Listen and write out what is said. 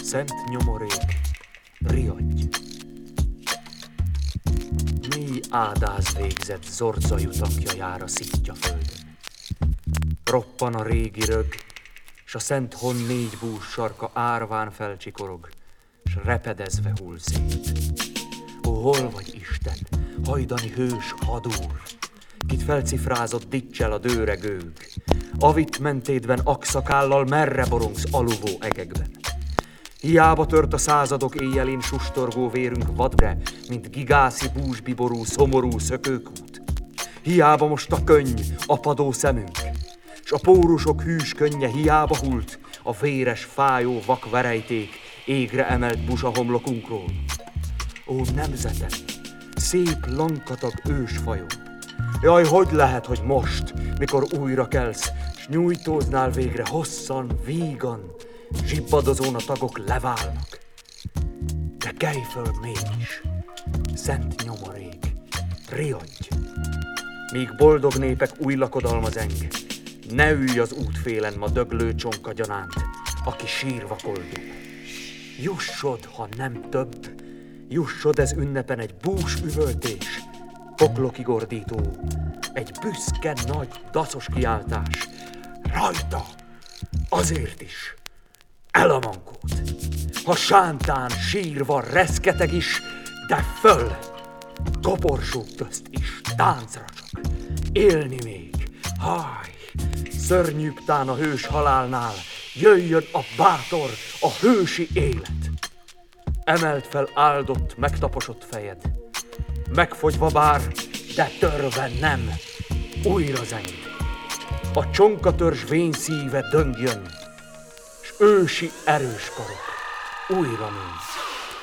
szent nyomorék, riadj! Mély ádáz végzett Zorza jutakja jár a szitja földön. Roppan a régi rög, s a szent hon 4 bús sarka árván felcsikorog, s repedezve hull szét. Ó, hol vagy Isten, hajdani hős hadúr, kit felcifrázott dicsel a dőregőg, avit mentédben akszakállal merre borongsz aluvó egekben. Hiába tört a századok éjjelén sustorgó vérünk vadbre, mint gigászi búsbiború, szomorú szökőkút. Hiába most a könny, apadó szemünk, s a pórusok hűs könnye hiába hult a véres, fájó vakverejték égre emelt busa homlokunkról. Ó, nemzetem, szép lankatag ősfajom, jaj, hogy lehet, hogy most, mikor újra kelsz, s nyújtóznál végre hosszan, vígan, zsibbadozón a tagok leválnak. De kelj föl mégis, szent nyomorék, riadj! Míg boldog népek új lakodalma zeng, ne ülj az útfélen ma döglő csonka gyanánt, aki sírva koldul. Jussod, ha nem több, jussod ez ünnepen egy bús üvöltés, poklokig ordító, egy büszke nagy dacos kiáltás. Rajta, azért is, el a mankót! Ha sántán sírva reszketeg is, de föl! Koporsók közt is táncra csak, élni még, háj! Szörnyűbb tán a hős halálnál, jöjjön a bátor, a hősi élet! Emeld fel áldott, megtaposott fejed, megfogyva bár, de törve nem, újra zeng. A csonkatörzs vén szíve döngjön, s ősi erős karok újra nőtt.